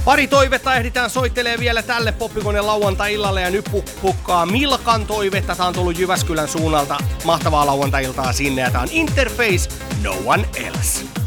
Pari toivetta ehditään soittelee vielä tälle Poppikoneen lauantai-illalle ja nyt pukkaa Milkan toivetta. Tää on tullut Jyväskylän suunnalta. Mahtavaa lauantai-iltaa sinne ja tää on Interface, No One Else.